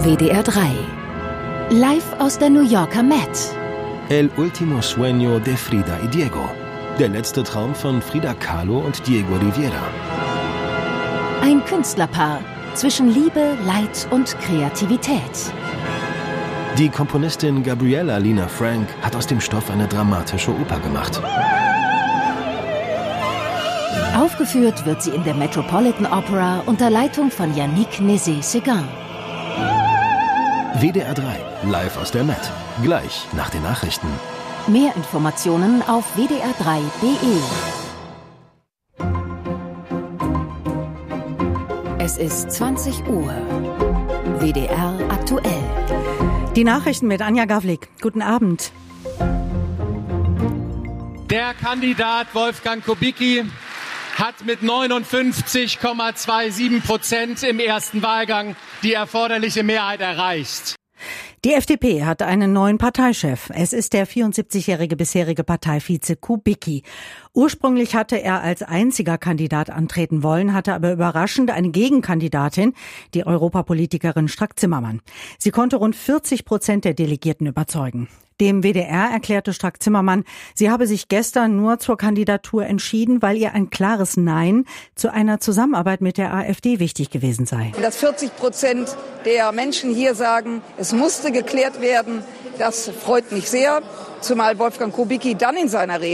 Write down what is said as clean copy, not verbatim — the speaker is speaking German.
WDR 3. Live aus der New Yorker Met. El último sueño de Frida y Diego. Der letzte Traum von Frida Kahlo und Diego Rivera. Ein Künstlerpaar zwischen Liebe, Leid und Kreativität. Die Komponistin Gabriella Lina Frank hat aus dem Stoff eine dramatische Oper gemacht. Aufgeführt wird sie in der Metropolitan Opera unter Leitung von Yannick Nézet-Séguin. WDR 3, live aus der Met. Gleich nach den Nachrichten. Mehr Informationen auf wdr3.de. Es ist 20 Uhr. WDR aktuell. Die Nachrichten mit Anja Gawlik. Guten Abend. Der Kandidat Wolfgang Kubicki hat mit 59,27% im ersten Wahlgang die erforderliche Mehrheit erreicht. Die FDP hat einen neuen Parteichef. Es ist der 74-jährige bisherige Parteivize Kubicki. Ursprünglich hatte er als einziger Kandidat antreten wollen, hatte aber überraschend eine Gegenkandidatin, die Europapolitikerin Strack-Zimmermann. Sie konnte rund 40% der Delegierten überzeugen. Dem WDR erklärte Strack-Zimmermann, sie habe sich gestern nur zur Kandidatur entschieden, weil ihr ein klares Nein zu einer Zusammenarbeit mit der AfD wichtig gewesen sei. Dass 40% der Menschen hier sagen, es musste geklärt werden, das freut mich sehr, zumal Wolfgang Kubicki dann in seiner Rede